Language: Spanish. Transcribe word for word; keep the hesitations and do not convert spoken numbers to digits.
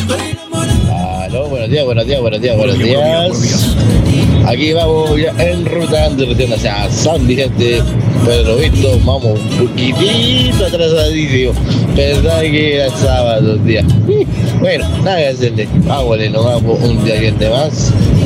Aló, buenos días, buenos días, buenos días, buenos días. Aquí vamos ya en ruta en dirección hacia San Vicente, pero lo visto, vamos un poquitito atrasadísimo. Pensaba que era sábado el día. Bueno, nada que hacerle. Vámonos, nos vamos un día que de más.